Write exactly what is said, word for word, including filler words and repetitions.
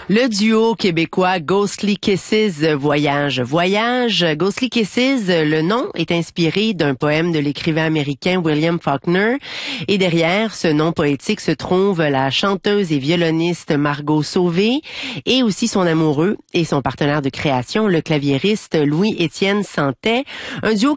Le duo québécois Ghostly Kisses voyage. Voyage, Ghostly Kisses, le nom est inspiré d'un poème de l'écrivain américain William Faulkner. Et derrière ce nom poétique se trouve la chanteuse et violoniste Margot Sauvé et aussi son amoureux et son partenaire de création, le claviériste Louis-Étienne Santet. Un duo